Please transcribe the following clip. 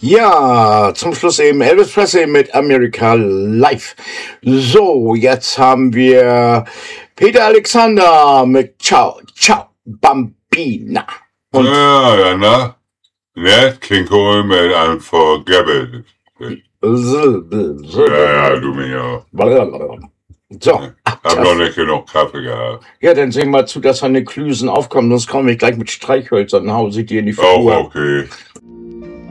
Ja, zum Schluss eben Elvis Presley mit America Live. So, jetzt haben wir Peter Alexander mit Ciao, Ciao, Bambina. Und Ja, ne? Nat King Cole mit Unforgettable. Ja, du mich auch. So. Hab noch nicht genug Kaffee gehabt. Ja, dann sehen wir zu, dass seine Klüsen aufkommen, sonst komme ich gleich mit Streichhölzern nach Hause, die in die Figur. Auch okay.